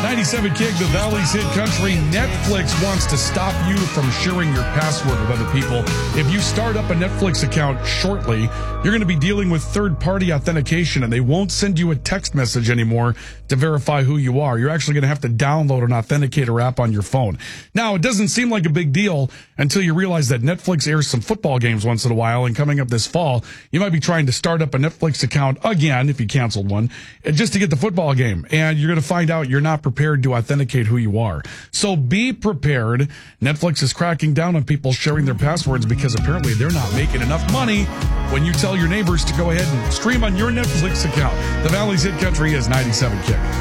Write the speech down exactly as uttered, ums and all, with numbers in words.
ninety-seven Kick, the Valley's Hit Country. Netflix wants to stop you from sharing your password with other people. If you start up a Netflix account shortly, you're going to be dealing with third-party authentication, and they won't send you a text message anymore to verify who you are. You're actually going to have to download an authenticator app on your phone. Now, it doesn't seem like a big deal until you realize that Netflix airs some football games once in a while, and coming up this fall, you might be trying to start up a Netflix account again, if you canceled one, just to get the football game. And you're going to find out you're not prepared to authenticate who you are. So be prepared. Netflix is cracking down on people sharing their passwords because apparently they're not making enough money when you tell your neighbors to go ahead and stream on your Netflix account. The Valley's Hit Country is ninety-seven Kick.